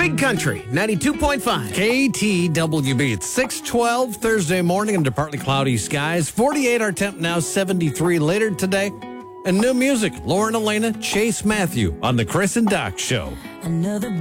Big Country, 92.5. KTWB. It's 6:12 Thursday morning under partly cloudy skies. 48 our temp now, 73 later today. And new music, Lauren Elena, Chase Matthew on the Chris and Doc Show. Another